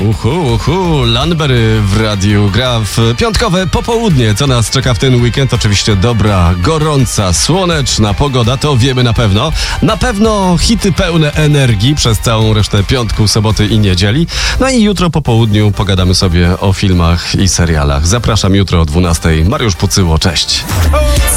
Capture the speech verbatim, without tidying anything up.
Uhu, uhu, Lanbery w radiu gra w piątkowe popołudnie. Co nas czeka w ten weekend? Oczywiście dobra, gorąca, słoneczna pogoda, to wiemy na pewno. Na pewno hity pełne energii przez całą resztę piątku, soboty i niedzieli. No i jutro po południu pogadamy sobie o filmach i serialach. Zapraszam jutro o dwunastej. Mariusz Pucyło, cześć.